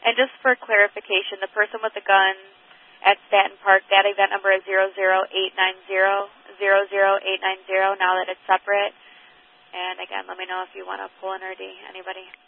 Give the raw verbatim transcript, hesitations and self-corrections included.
And just for clarification, the person with the gun at Stanton Park, that event number is zero zero eight nine zero, zero zero eight nine zero, now that it's separate. And again, let me know if you want to pull an R D. Anybody?